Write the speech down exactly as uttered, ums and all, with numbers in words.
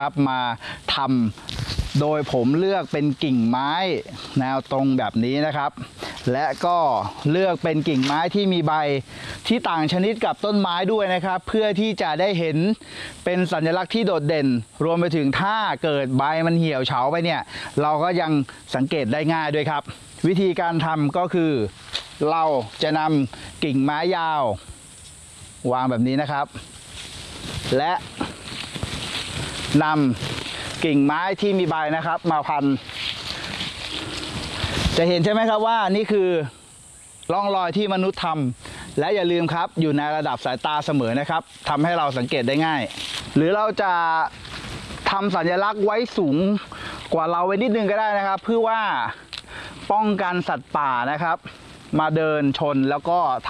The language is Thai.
ครับมาทำโดยผมเลือกเป็นกิ่งไม้แนวตรงแบบนี้นะครับและก็เลือกเป็นกิ่งไม้ที่มีใบที่ต่างชนิดกับต้นไม้ด้วยนะครับเพื่อที่จะได้เห็นเป็นสัญลักษณ์ที่โดดเด่นรวมไปถึงถ้าเกิดใบมันเหี่ยวเฉาไปเนี่ยเราก็ยังสังเกตได้ง่ายด้วยครับวิธีการทำก็คือเราจะนำกิ่งไม้ยาววางแบบนี้นะครับและนำกิ่งไม้ที่มีใบนะครับมาพันจะเห็นใช่ไหมครับว่านี่คือร่องรอยที่มนุษย์ทำและอย่าลืมครับอยู่ในระดับสายตาเสมอนะครับทำให้เราสังเกตได้ง่ายหรือเราจะทำสัญลักษณ์ไว้สูงกว่าเราไว้นิดนึงก็ได้นะครับเพื่อว่าป้องกันสัตว์ป่านะครับมาเดินชนแล้วก็ท